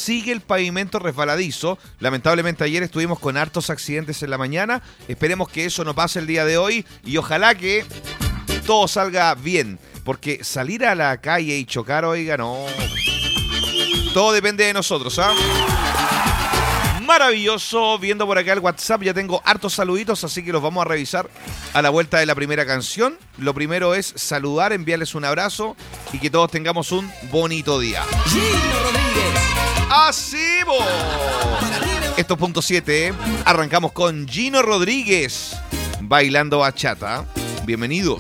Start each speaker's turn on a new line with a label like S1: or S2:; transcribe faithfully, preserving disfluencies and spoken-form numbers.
S1: sigue el pavimento resbaladizo. Lamentablemente ayer estuvimos con hartos accidentes en la mañana. Esperemos que eso no pase el día de hoy y ojalá que todo salga bien. Porque salir a la calle y chocar, oiga, no. Todo depende de nosotros, ¿ah? Maravilloso, viendo por acá el WhatsApp, ya tengo hartos saluditos, así que los vamos a revisar a la vuelta de la primera canción. Lo primero es saludar, enviarles un abrazo y que todos tengamos un bonito día.
S2: Gino Rodríguez.
S1: ¡Así vos! Esto es punto siete, ¿eh? Arrancamos con Gino Rodríguez, bailando bachata. Bienvenidos.